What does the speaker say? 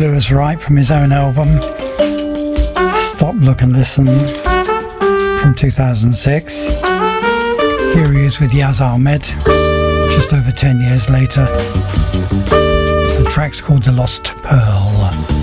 Louis Wright from his own album Stop, Look and Listen from 2006. Here he is with Yaz Ahmed just over 10 years later. The track's called The Lost Pearl.